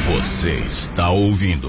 Você está ouvindo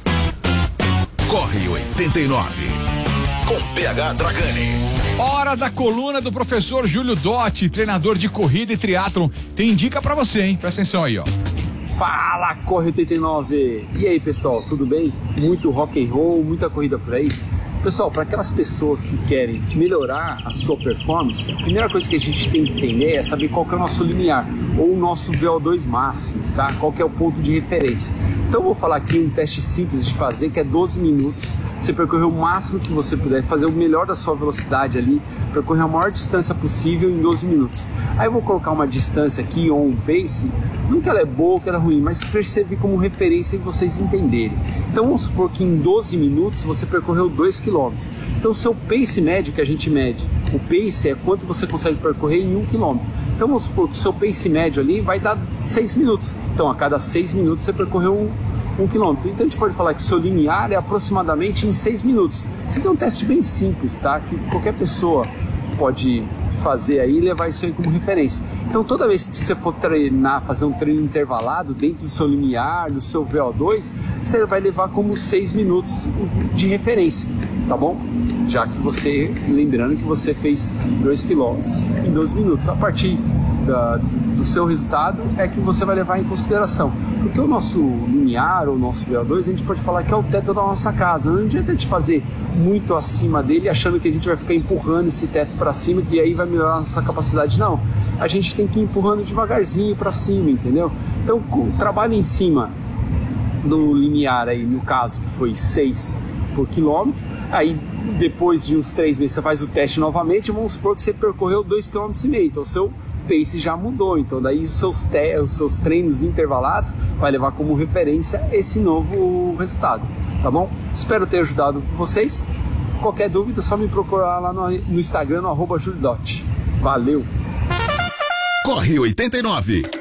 Corre 89 com PH Dragani. Hora da coluna do professor Júlio Dotti, treinador de corrida e triatlon. Tem dica pra você, hein? Presta atenção aí, ó. Fala, Corre 89! E aí, pessoal, tudo bem? Muito rock and roll, muita corrida por aí? Pessoal, para aquelas pessoas que querem melhorar a sua performance, a primeira coisa que a gente tem que entender é saber qual que é o nosso limiar, ou o nosso VO2 máximo, tá? Qual que é o ponto de referência. Então eu vou falar aqui um teste simples de fazer, que é 12 minutos. Você percorrer o máximo que você puder, fazer o melhor da sua velocidade ali, percorrer a maior distância possível em 12 minutos. Aí eu vou colocar uma distância aqui, ou um pace, não que ela é boa ou que ela é ruim, mas percebe como referência e vocês entenderem. Então vamos supor que em 12 minutos você percorreu 2 km. Então o seu pace médio que a gente mede, o pace é quanto você consegue percorrer em 1 km. Então vamos supor que o seu pace médio ali vai dar 6 minutos. Então a cada 6 minutos você percorreu 1 km. Então a gente pode falar que o seu limiar é aproximadamente em 6 minutos. Isso aqui é um teste bem simples, tá? Que qualquer pessoa pode fazer aí e levar isso aí como referência. Então toda vez que você for treinar, fazer um treino intervalado dentro do seu limiar, do seu VO2, você vai levar como 6 minutos de referência, tá bom? Já que você, lembrando que você fez 2 km em 12 minutos. A partir do seu resultado é que você vai levar em consideração. Porque o nosso limiar, ou o nosso VO2, a gente pode falar que é o teto da nossa casa. Não adianta a gente fazer muito acima dele, achando que a gente vai ficar empurrando esse teto para cima, que aí vai melhorar a nossa capacidade. Não, a gente tem que ir empurrando devagarzinho para cima, entendeu? Então, trabalha em cima do limiar aí, no caso, que foi 6 por quilômetro. Aí, depois de uns 3 meses, você faz o teste novamente, vamos supor que você percorreu 2,5 km. Então, o seu pace já mudou, então daí os seus treinos intervalados vai levar como referência esse novo resultado, tá bom? Espero ter ajudado vocês. Qualquer dúvida, só me procurar lá no Instagram, no @julidot. Valeu! Corre 89.